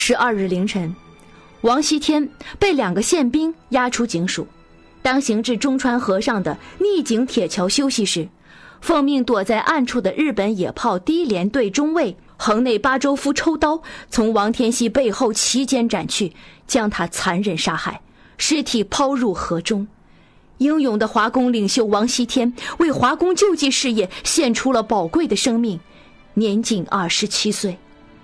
12日凌晨，王锡天被2个宪兵押出警署。当行至中川河上的逆井铁桥休息时，奉命躲在暗处的日本野炮第一联队中尉横内八周夫抽刀从王天锡背后齐肩斩去，将他残忍杀害，尸体抛入河中。英勇的华工领袖王锡天为华工救济事业献出了宝贵的生命，年仅27岁。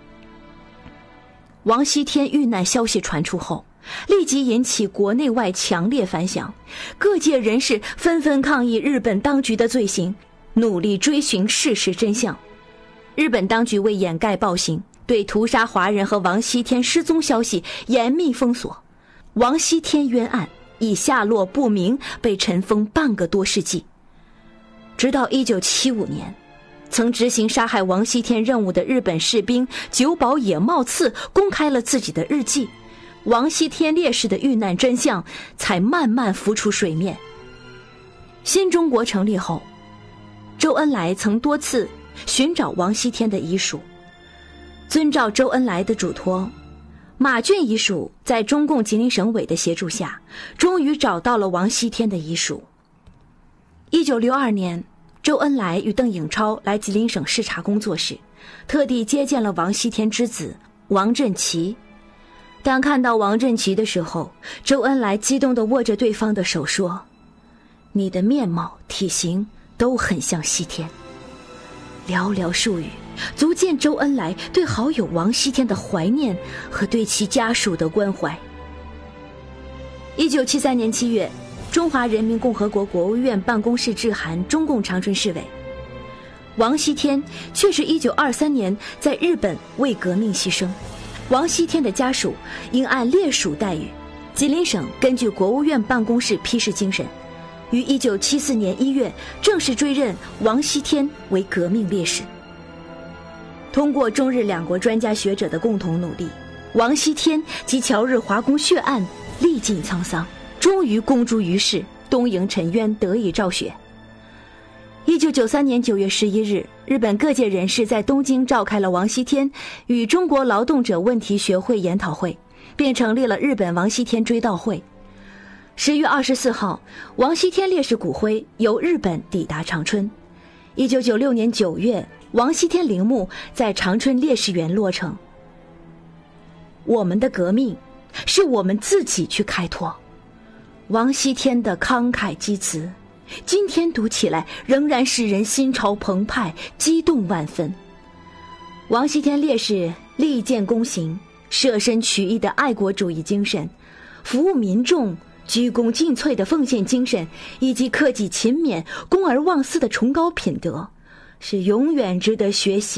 王锡天遇难消息传出后，立即引起国内外强烈反响，各界人士纷纷抗议日本当局的罪行，努力追寻事实真相。日本当局为掩盖暴行，对屠杀华人和王锡天失踪消息严密封锁。王锡天冤案已下落不明，被尘封半个多世纪。直到1975年，曾执行杀害王锡天任务的日本士兵久保野茂次公开了自己的日记，王锡天烈士的遇难真相才慢慢浮出水面。新中国成立后，周恩来曾多次寻找王锡天的遗属。遵照周恩来的嘱托，马俊遗属在中共吉林省委的协助下，终于找到了王锡天的遗属。1962年，周恩来与邓颖超来吉林省视察工作时，特地接见了王锡天之子王振奇。当看到王振奇的时候，周恩来激动地握着对方的手说：“你的面貌、体型都很像锡天。”寥寥数语，足见周恩来对好友王锡天的怀念和对其家属的关怀。1973年7月，中华人民共和国国务院办公室致函中共长春市委，王锡天却是1923年在日本为革命牺牲。王锡天的家属应按烈属待遇，吉林省根据国务院办公室批示精神，于1974年1月正式追认王锡天为革命烈士。通过中日两国专家学者的共同努力，王锡天及侨日华工血案历尽沧桑，终于公诸于世，东瀛沉冤得以昭雪。1993年9月11日，日本各界人士在东京召开了王锡天与中国劳动者问题学会研讨会，并成立了日本王锡天追悼会。10月24号，王锡天烈士骨灰由日本抵达长春。1996年9月，王锡天陵墓在长春烈士园落成。我们的革命是我们自己去开拓。王锡天的慷慨激词，今天读起来仍然使人心潮澎湃，激动万分。王锡天烈士立剑躬行，舍身取义的爱国主义精神，服务民众鞠躬尽瘁的奉献精神，以及克己勤勉、公而忘私的崇高品德，是永远值得学习